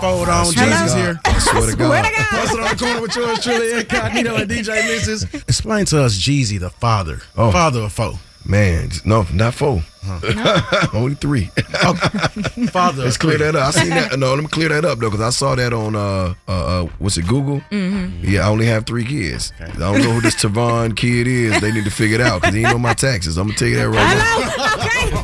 Fold on, Jesus here. I swear to God. Posted on the corner with yours truly, Incognito and DJ Mrs. Explain to us Jeezy, the father. Father of four. Man, no, not 4. Only 3. Father. Let's clear that up. I seen that. No, let me clear that up though, because I saw that on what's it, Google? Yeah, I only have 3 kids. Okay. I don't know who this Tavon kid is. They need to figure it out because he ain't on my taxes. I'm gonna tell you that right now. Okay.